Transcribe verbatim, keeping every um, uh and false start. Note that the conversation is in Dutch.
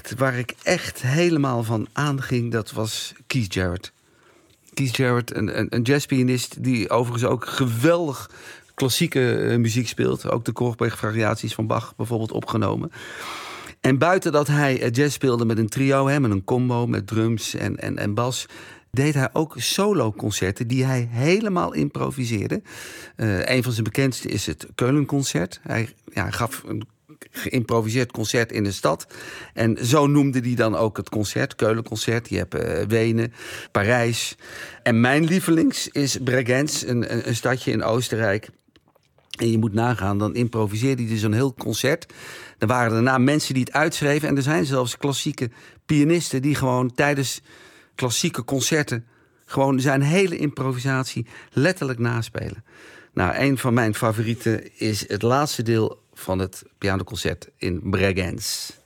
pianist waar ik echt helemaal van aanging, dat was Keith Jarrett. Keith Jarrett, een, een, een jazzpianist die overigens ook geweldig klassieke uh, muziek speelt. Ook de Korfberg-variaties van Bach bijvoorbeeld opgenomen. En buiten dat hij uh, jazz speelde met een trio, hè, met een combo, met drums en, en, en bas, deed hij ook solo-concerten die hij helemaal improviseerde. Uh, een van zijn bekendste is het Keulenconcert. Hij ja, gaf een geïmproviseerd concert in de stad. En zo noemde hij dan ook het concert, Keulenconcert. Je hebt uh, Wenen, Parijs. En mijn lievelings is Bregenz, een, een, een stadje in Oostenrijk. En je moet nagaan, dan improviseerde hij dus een heel concert. Er waren daarna mensen die het uitschreven. En er zijn zelfs klassieke pianisten die gewoon tijdens klassieke concerten gewoon zijn hele improvisatie letterlijk naspelen. Nou, een van mijn favorieten is het laatste deel van het pianoconcert in Bregenz.